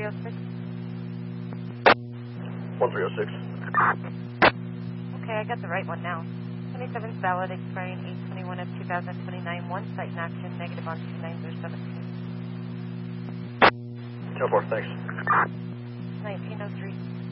1306. 1306. Okay, I got the right one now. 27 valid, expiring 8/21 of 2029. One site in action, negative on 29017. 10-4, thanks. 1903.